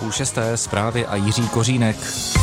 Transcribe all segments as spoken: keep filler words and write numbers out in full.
půl šesté, zprávy a Jiří Kořínek.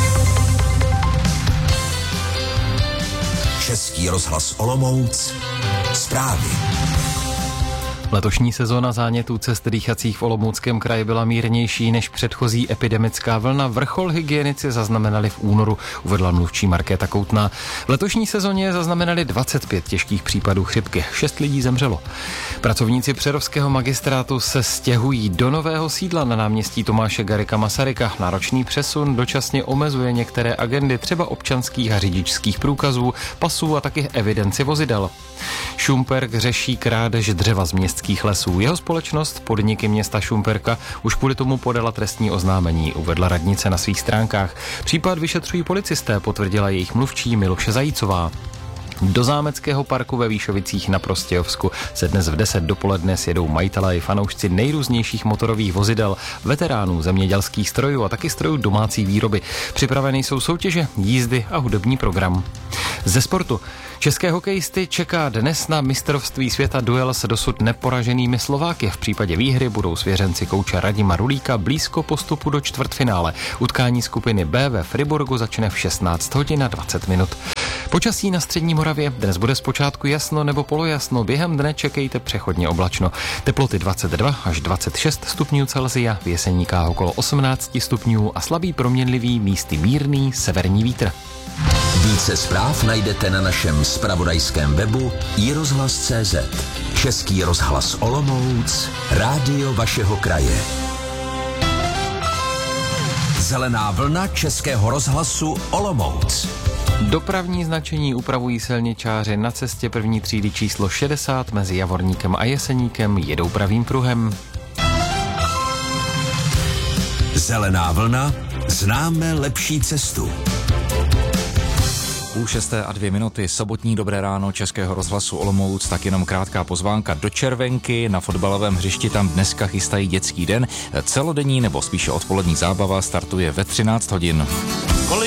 Český rozhlas Olomouc, zprávy. Letošní sezóna zánětů cest dýchacích v Olomouckém kraji byla mírnější než předchozí epidemická vlna. Vrchol hygienici zaznamenali v únoru, uvedla mluvčí Markéta Koutná. V letošní sezóně zaznamenali dvacet pět těžkých případů chřipky. Šest lidí zemřelo. Pracovníci přerovského magistrátu se stěhují do nového sídla na náměstí Tomáše Garrigua Masaryka. Náročný přesun dočasně omezuje některé agendy, třeba občanských a řidičských průkazů, pasů a taky evidenci vozidel. Šumperk řeší krádež dřeva z městských lesů. Jeho společnost, podniky města Šumperka, už kvůli tomu podala trestní oznámení, uvedla radnice na svých stránkách. Případ vyšetřují policisté, potvrdila jejich mluvčí Miluše Zajícová. Do zámeckého parku ve Výšovicích na Prostějovsku se dnes v deset dopoledne sjedou majitelé i fanoušci nejrůznějších motorových vozidel, veteránů zemědělských strojů a taky strojů domácí výroby. Připraveny jsou soutěže, jízdy a hudební program. Ze sportu. České hokejisty čeká dnes na mistrovství světa duel s dosud neporaženými Slováky. V případě výhry budou svěřenci kouče Radima Rulíka blízko postupu do čtvrtfinále. Utkání skupiny B ve Friburgu začne v šestnáct hodin a dvacet minut. Počasí na střední Moravě. Dnes bude zpočátku jasno nebo polojasno. Během dne čekejte přechodně oblačno. Teploty dvacet dva až dvacet šest stupňů Celsia, v Jeseníkách okolo osmnáct stupňů a slabý proměnlivý, místy mírný severní vítr. Více zpráv najdete na našem zpravodajském webu i rozhlas tečka cé zet. Český rozhlas Olomouc, rádio vašeho kraje. Zelená vlna Českého rozhlasu Olomouc. Dopravní značení upravují silničáři na cestě první třídy číslo šedesát mezi Javorníkem a Jeseníkem, jedou pravým pruhem. Zelená vlna, známe lepší cestu. Půl šesté a dvě minuty, sobotní dobré ráno Českého rozhlasu Olomouc, tak jenom krátká pozvánka do Červenky. Na fotbalovém hřišti tam dneska chystají dětský den. Celodenní nebo spíše odpolední zábava startuje ve třináct hodin.